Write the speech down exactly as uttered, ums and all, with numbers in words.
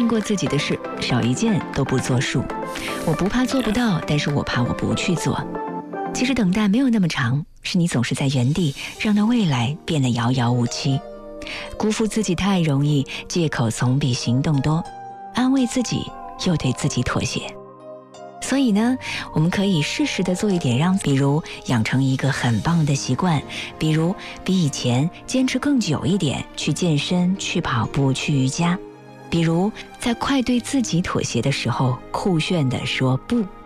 过自己的事，少一件都不作数。我不怕做不到，但是我怕我不去做。其实等待没有那么长，是你总是在原地，让那未来变得遥遥无期。辜负自己太容易，借口总比行动多，安慰自己又对自己妥协。所以呢，我们可以适时的做一点让，比如养成一个很棒的习惯，比如比以前坚持更久一点，去健身，去跑步，去瑜伽，比如在快对自己妥协的时候，酷炫的说不。